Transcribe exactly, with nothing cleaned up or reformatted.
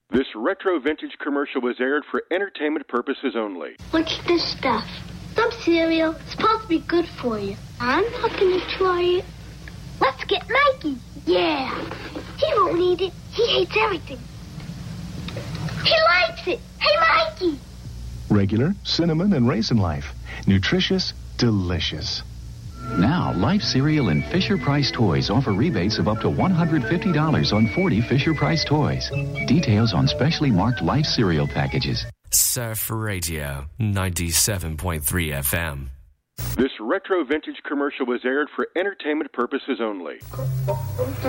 This retro vintage commercial was aired for entertainment purposes only. What's this stuff? Some cereal. It's supposed to be good for you. I'm not going to try it. Let's get Mikey. Yeah. He won't eat it. He hates everything. He likes it. Hey, Mikey. Regular, cinnamon, and raisin Life. Nutritious, delicious. Now, Life Cereal and Fisher-Price Toys offer rebates of up to one hundred fifty dollars on forty Fisher-Price toys. Details on specially marked Life Cereal packages. Surf Radio, ninety-seven point three F M. This retro vintage commercial was aired for entertainment purposes only.